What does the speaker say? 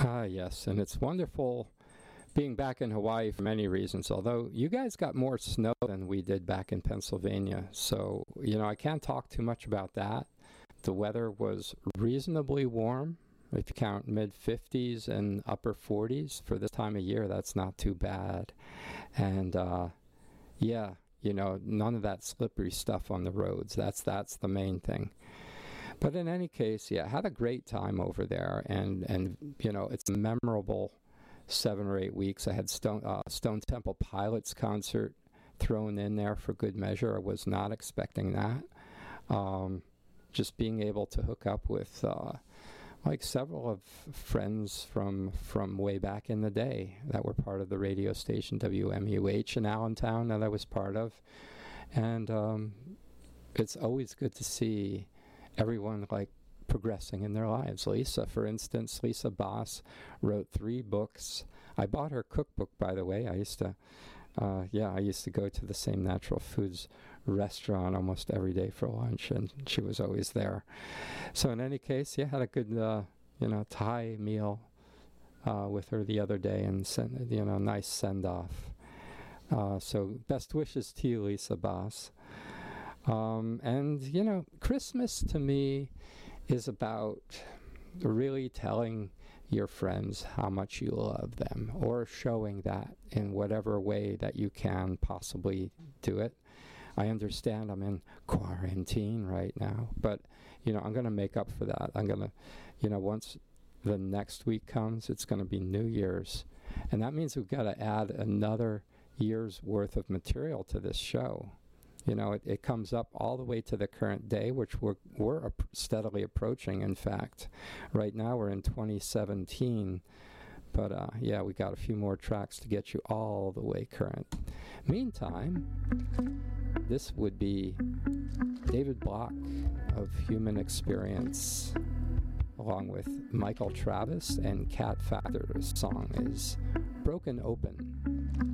Yes, and it's wonderful being back in Hawaii for many reasons, although you guys got more snow than we did back in Pennsylvania. So, I can't talk too much about that. The weather was reasonably warm. If you count mid-50s and upper 40s for this time of year, that's not too bad. And, none of that slippery stuff on the roads. That's the main thing. But in any case, I had a great time over there, and it's a memorable 7 or 8 weeks. I had Stone Temple Pilots concert thrown in there for good measure. I was not expecting that. Just being able to hook up with several of friends from way back in the day that were part of the radio station WMUH in Allentown that I was part of, and it's always good to see everyone progressing in their lives. Lisa, for instance, Lisa Boss wrote 3 books. I bought her cookbook, by the way. I used to go to the same Natural Foods restaurant almost every day for lunch, and she was always there. So in any case, had a good, Thai meal with her the other day, and nice send-off. So best wishes to you, Lisa Boss. Christmas to me is about really telling your friends how much you love them, or showing that in whatever way that you can possibly do it. I understand I'm in quarantine right now, but, I'm going to make up for that. I'm going to, once the next week comes, it's going to be New Year's. And that means we've got to add another year's worth of material to this show. It comes up all the way to the current day, which we're steadily approaching, in fact. Right now we're in 2017, but we got a few more tracks to get you all the way current. Meantime, this would be David Block of Human Experience, along with Michael Travis and Cat Factor. The song is Broken Open.